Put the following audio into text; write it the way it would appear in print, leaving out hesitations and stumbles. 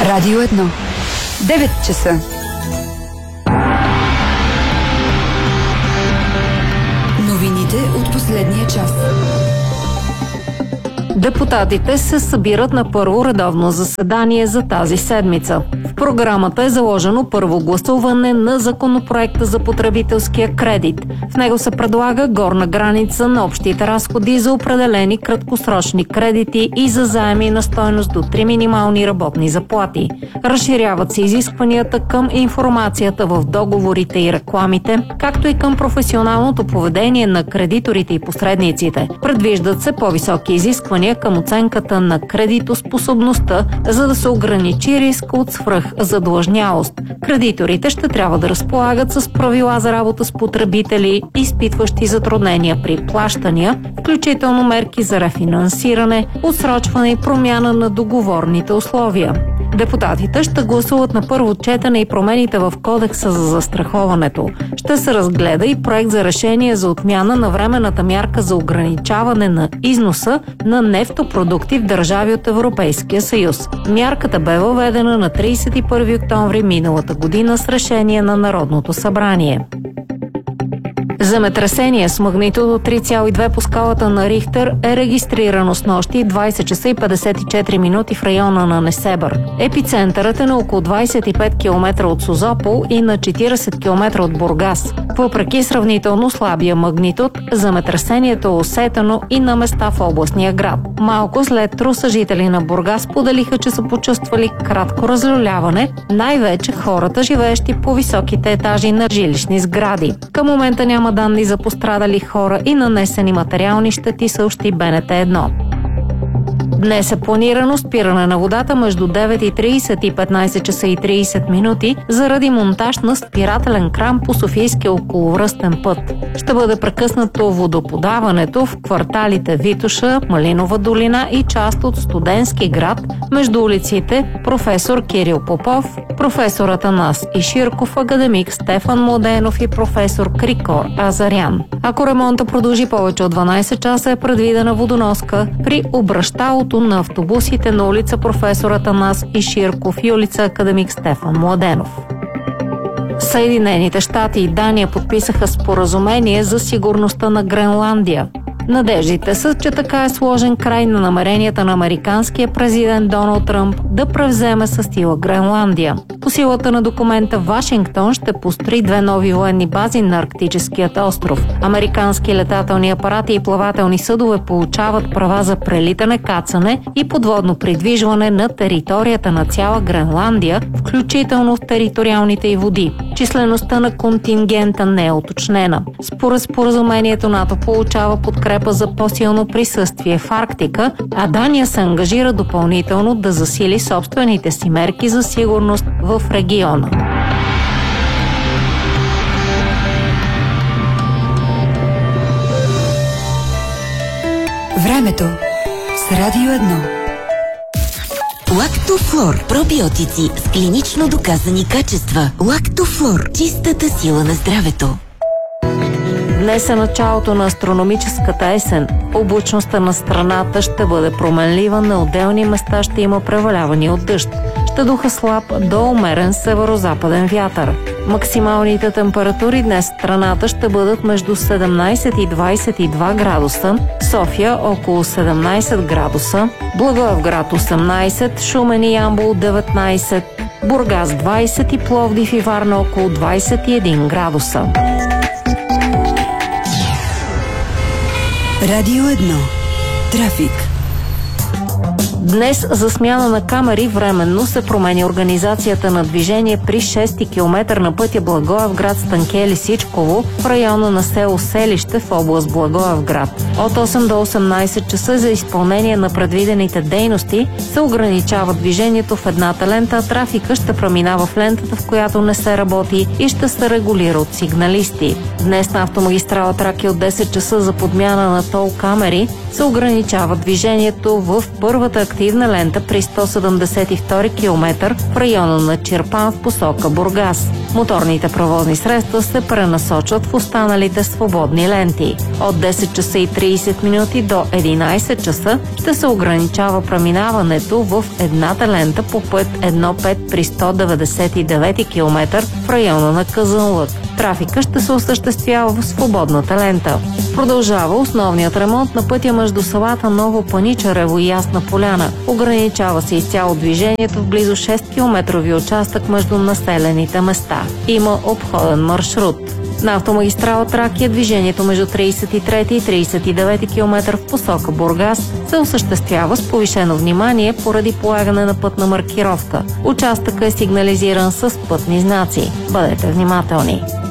Радио 1. 9 часа. Новините от последния час. Депутатите се събират на първо редовно заседание за тази седмица. В програмата е заложено първо гласуване на законопроекта за потребителския кредит. В него се предлага горна граница на общите разходи за определени краткосрочни кредити и за заеми на стойност до 3 минимални работни заплати. Разширяват се изискванията към информацията в договорите и рекламите, както и към професионалното поведение на кредиторите и посредниците. Предвиждат се по-високи изисквания към оценката на кредитоспособността, за да се ограничи риска от свръхзадлъжнялост. Кредиторите ще трябва да разполагат с правила за работа с потребители, изпитващи затруднения при плащания, включително мерки за рефинансиране, отсрочване и промяна на договорните условия. Депутатите ще гласуват на първо четене и промените в Кодекса за застраховането. Ще се разгледа и проект за решение за отмяна на временната мярка за ограничаване на износа на нефтопродукти в държави от Европейския съюз. Мярката бе въведена на 31 октомври миналата година с решение на Народното събрание. Земетресение с магнитуд 3,2 по скалата на Рихтер е регистрирано снощи 20 часа и 54 минути в района на Несебър. Епицентърът е на около 25 км от Созопол и на 40 км от Бургас. Въпреки сравнително слабия магнитуд, земетресението е усетено и на места в областния град. Малко след труса жители на Бургас поделиха, че са почувствали кратко разлюляване, най-вече хората, живеещи по високите етажи на жилищни сгради. Към момента няма данни за пострадали хора и нанесени материални щети, съобщи БНТ1. Днес е планирано спиране на водата между 9:30 и 15 часа и 30 минути заради монтаж на спирателен кран по Софийския околовръстен път. Ще бъде прекъснато водоподаването в кварталите Витоша, Малинова долина и част от Студентски град между улиците Професор Кирил Попов, професор Атанас Иширков, академик Стефан Младенов и професор Крикор Азарян. Ако ремонта продължи повече от 12 часа, е предвидена водоноска при обръщалото на автобусите на улица Професор Атанас Иширков и улица Академик Стефан Младенов. Съединените щати и Дания подписаха споразумение за сигурността на Гренландия. Надеждите са, че така е сложен край на намеренията на американския президент Доналд Тръмп да превземе със сила Гренландия. По силата на документа Вашингтон ще построи 2 нови военни бази на Арктическият остров. Американски летателни апарати и плавателни съдове получават права за прелитане, кацане и подводно придвижване на територията на цяла Гренландия, включително в териториалните й води. Числеността на контингента не е уточнена. Според споразумението НАТО получава подкрепа за по-силно присъствие в Арктика, а Дания се ангажира допълнително да засили собствените си мерки за сигурност в региона. Времето с Радио 1. Лактофлор. Пробиотици с клинично доказани качества. Лактофлор. Чистата сила на здравето. Днес е началото на астрономическата есен. Облачността на страната ще бъде променлива, на отделни места ще има преваляване от дъжд. Ще духа слаб до умерен северо-западен вятър. Максималните температури днес в страната ще бъдат между 17 и 22 градуса, София около 17 градуса, Благоевград 18, Шумен и Ямбол 19, Бургас 20 и Пловдив и Варна около 21 градуса. Радио 1. Трафик. Днес за смяна на камери временно се променя организацията на движение при 6-ти километър на пътя Благоевград Станке-Лисичково в района на село Селище в област Благоевград. От 8 до 18 часа за изпълнение на предвидените дейности се ограничава движението в едната лента, а трафика ще преминава в лентата, в която не се работи и ще се регулира от сигналисти. Днес на автомагистрала Тракия от 10 часа за подмяна на тол камери се ограничава движението в първата активна лента при 172 км в района на Чирпан в посока Бургас. Моторните превозни средства се пренасочват в останалите свободни ленти. От 10 часа и 30 минути до 11 часа ще се ограничава преминаването в едната лента по път 1.5 при 199 км в района на Казанлък. Трафика ще се осъществява в свободната лента. Продължава основният ремонт на пътя между селата Ново Паничарево и Ясна поляна. Ограничава се изцяло движението в близо 6-километрови участък между населените места. Има обходен маршрут. На автомагистрала Тракия движението между 33 и 39 км в посока Бургас се осъществява с повишено внимание поради полагане на пътна маркировка. Участъкът е сигнализиран с пътни знаци. Бъдете внимателни.